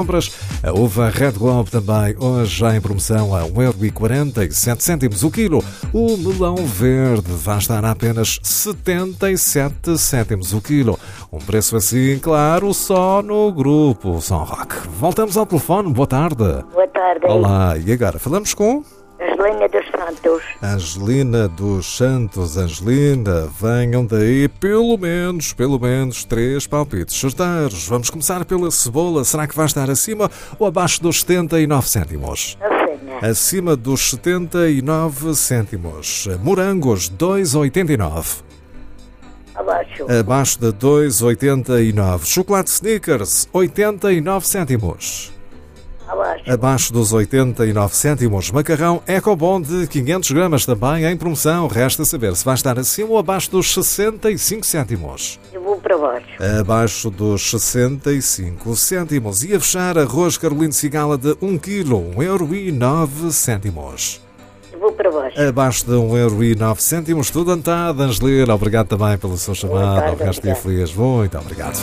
compras. A uva Red Globe também hoje já em promoção a 1,47€ o quilo. O melão verde vai estar a apenas 77 cêntimos o quilo. Um preço assim, claro, só no Grupo São Roque. Voltamos ao telefone. Boa tarde. Boa tarde. Olá, e agora falamos com... Angelina dos Santos. Angelina dos Santos. Angelina, venham daí pelo menos 3 palpites certeiros. Vamos começar pela cebola. Será que vai estar acima ou abaixo dos 79 cêntimos? Acima dos 79 cêntimos. Morangos, 2,89. Abaixo de 2,89. Chocolate Snickers, 89 cêntimos. Abaixo dos 89 cêntimos. Macarrão Ecobon de 500 gramas também em promoção. Resta saber se vai estar acima ou abaixo dos 65 cêntimos. Eu vou para baixo. Abaixo dos 65 cêntimos. E a fechar, arroz Carolino Cigala de 1 kg, 1,09€. Eu vou para baixo. Abaixo de 1,09€. Tudo anotado, Angelina. Obrigado também pela sua chamada. O resto dia feliz. Muito obrigado.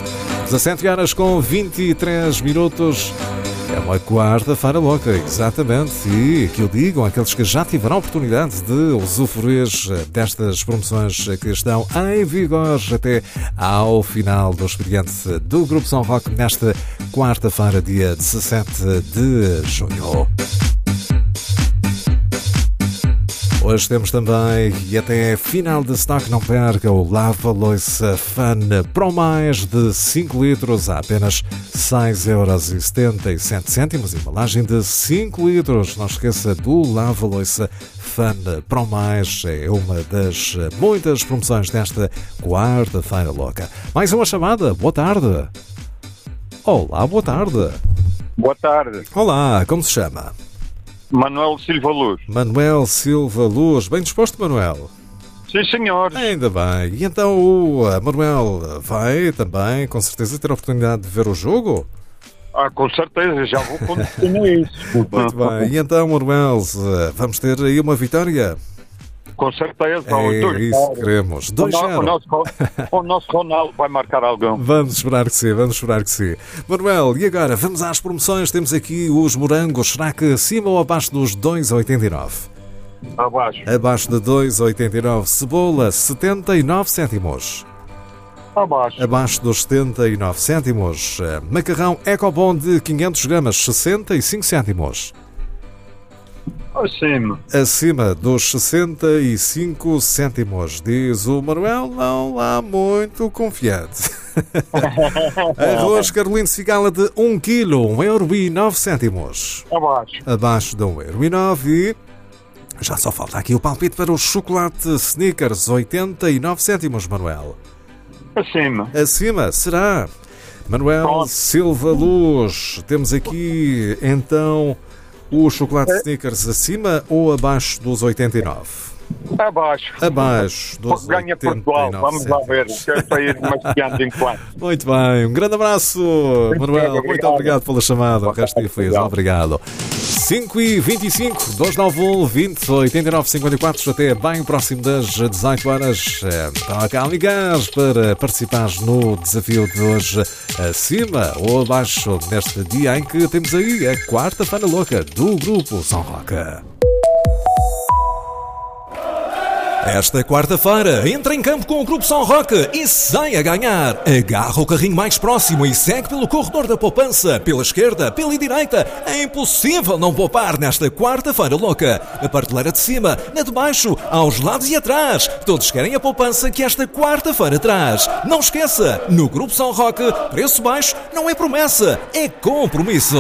17h23. É uma quarta-feira louca, exatamente. E que o digam aqueles que já tiveram a oportunidade de usufruir destas promoções que estão em vigor até ao final do expediente do Grupo São Roque nesta quarta-feira, dia 17 de junho. Hoje temos também, e até final de stock, não perca, o lava-loiça Fun Pro Mais de 5 litros a apenas 6,77€. Embalagem de 5 litros. Não esqueça do lava-loiça Fun Pro Mais. É uma das muitas promoções desta quarta-feira louca. Mais uma chamada. Boa tarde. Olá, boa tarde. Boa tarde. Olá, como se chama? Manuel Silva Luz. Manuel Silva Luz. Bem disposto, Manuel? Sim, senhor. Ainda bem. E então o Manuel vai também, com certeza, ter a oportunidade de ver o jogo? Com certeza. Já vou continuar isso. Muito bem. E então, Manuel, vamos ter aí uma vitória? Com certeza. É isso que queremos. 2-0. O nosso Ronaldo vai marcar algum. Vamos esperar que sim, Manuel, e agora vamos às promoções. Temos aqui os morangos. Será que acima ou abaixo dos 2,89? Abaixo. Abaixo de 2,89. Cebola, 79 cêntimos. Abaixo. Abaixo dos 79 cêntimos. Macarrão Ecobon de 500 gramas, 65 cêntimos. Acima dos 65 cêntimos, diz o Manuel, não lá muito confiante. Arroz Carolino Cigala de 1 kg, 1,09€. Abaixo de 1,09€. E já só falta aqui o palpite para o chocolate Snickers, 89 cêntimos, Manuel. Acima, será? Manuel Silva Luz. Temos aqui, então... O chocolate Snickers acima ou abaixo dos 89? Abaixo dos 89. Ganha Portugal, vamos lá ver. Quero sair demasiado enquanto. Muito bem, um grande abraço, Manuel. Muito obrigado pela chamada. O resto dia feliz. Obrigado. 5h25, 291-20-89-54, até bem próximo das 18 horas. Toca a ligar para participares no desafio de hoje, acima ou abaixo, neste dia em que temos aí a quarta-feira louca do Grupo São Roque. Esta quarta-feira, entra em campo com o Grupo São Roque e sai a ganhar. Agarra o carrinho mais próximo e segue pelo corredor da poupança, pela esquerda, pela direita. É impossível não poupar nesta quarta-feira louca. A prateleira de cima, na de baixo, aos lados e atrás. Todos querem a poupança que esta quarta-feira traz. Não esqueça, no Grupo São Roque, preço baixo não é promessa, é compromisso.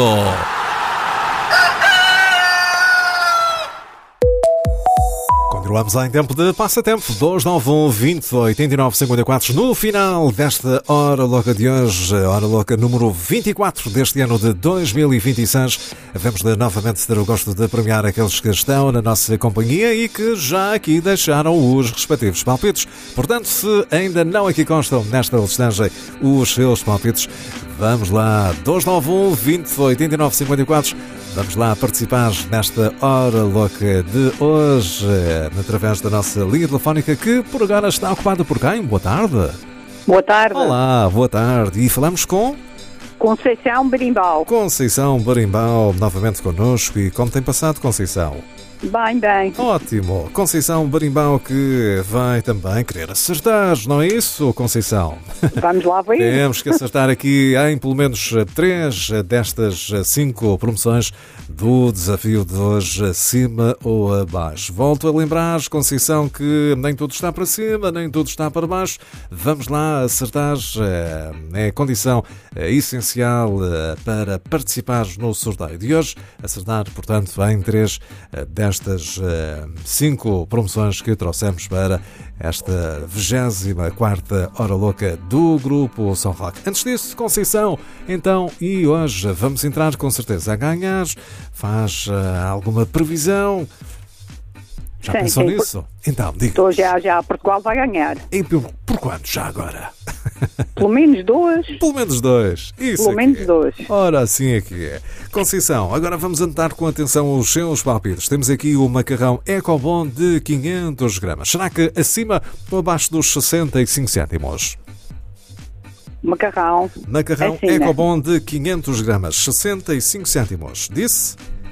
Continuamos em tempo de passatempo. 291-20-89-54 no final desta Hora Louca de hoje. Hora Louca número 24 deste ano de 2026. Vamos novamente ter o gosto de premiar aqueles que estão na nossa companhia e que já aqui deixaram os respectivos palpites. Portanto, se ainda não aqui constam nesta listagem os seus palpites, vamos lá. 291-20-89-54. Vamos lá participar nesta Hora Louca de hoje, através da nossa linha telefónica, que por agora está ocupada por quem? Boa tarde. Boa tarde. Olá, boa tarde. E falamos com? Conceição Berimbau. Conceição Berimbau, novamente connosco. E como tem passado, Conceição? Bem, bem. Ótimo. Conceição Berimbau que vai também querer acertar, não é isso, Conceição? Vamos lá ver. Temos que acertar aqui em pelo menos 3 destas 5 promoções do desafio de hoje, acima ou abaixo. Volto a lembrar, Conceição, que nem tudo está para cima, nem tudo está para baixo. Vamos lá acertar, é a condição essencial para participar no sorteio de hoje. Acertar, portanto, em 3 destas 5 promoções que trouxemos para esta 24ª Hora Louca do Grupo São Roque. Antes disso, Conceição, então, e hoje vamos entrar com certeza a ganhar. Faz alguma previsão? Já sim, pensou sim. nisso? Então, diga. Estou já, Portugal vai ganhar. E por quanto já agora? Pelo menos 2. Pelo menos 2. Isso Pelo menos 2. Ora, assim é que é. Conceição, agora vamos anotar com atenção os seus palpites. Temos aqui o macarrão Ecobon de 500 gramas. Será que acima ou abaixo dos 65 cêntimos? Macarrão Ecobon de 500 gramas, 65 cêntimos. Disse?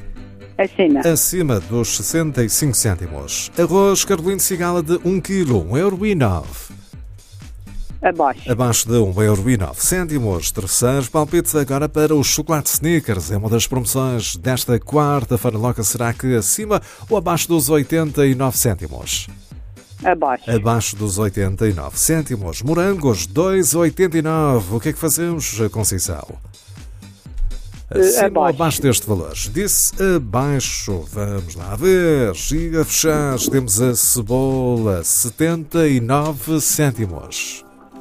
Acima dos 65 cêntimos. Arroz Carolino Cigala de 1 kg, 1,09€. Abaixo de 1,09€. Terceiro palpite agora para o chocolate Snickers. É uma das promoções desta quarta-feira louca. Será que acima ou abaixo dos 89 cêntimos? Abaixo dos 89 cêntimos. Morangos, 2,89. O que é que fazemos, Conceição? Acima ou abaixo deste valor? Disse abaixo. Vamos lá ver. E a fechar temos a cebola, 79 cêntimos.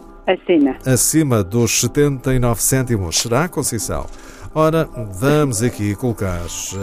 Acima dos 79 cêntimos. Será, Conceição? Ora, vamos aqui colocar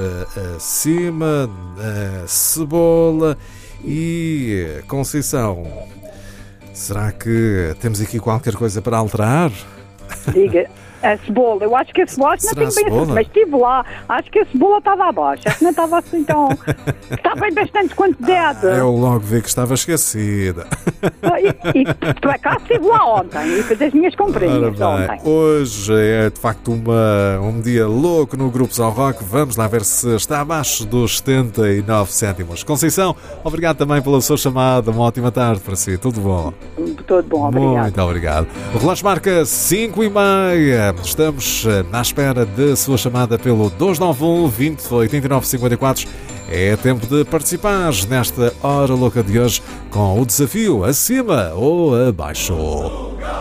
acima a cebola e Conceição. Será que temos aqui qualquer coisa para alterar? Diga. A cebola, eu acho que a cebola não tem bem assim, mas estive lá, acho que a cebola estava abaixo, acho que não estava assim tão. Estava em bastante quantidade. Eu logo vi que estava esquecida. E por acaso estive lá ontem e fiz as minhas comprinhas ontem. Hoje é de facto um dia louco no Grupo São Roque. Vamos lá ver se está abaixo dos 79 cêntimos. Conceição, obrigado também pela sua chamada. Uma ótima tarde para si. Tudo bom? Tudo bom, obrigado. Muito obrigado. O relógio marca 5:30. Estamos na espera de sua chamada pelo 291 20 89 54. É tempo de participar nesta Hora Louca de hoje com o desafio acima ou abaixo.